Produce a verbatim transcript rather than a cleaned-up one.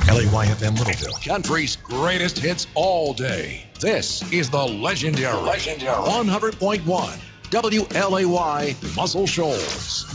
L A Y F M Littleville. Country's greatest hits all day. This is the legendary, legendary one hundred point one W L A Y Muscle Shoals.